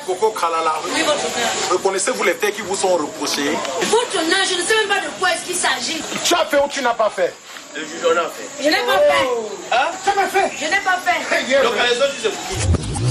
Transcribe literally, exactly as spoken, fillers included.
Coco Kalala. Oui, votre honneur. Reconnaissez-vous les faits qui vous sont reprochés? Votre honneur, je ne sais même pas de quoi est-ce qu'il s'agit. Tu as fait ou tu n'as pas fait? Le juge en a fait. Je n'ai pas fait. Hein? Tu n'as pas fait. Je n'ai pas fait. Donc, la raison, c'est pour qui?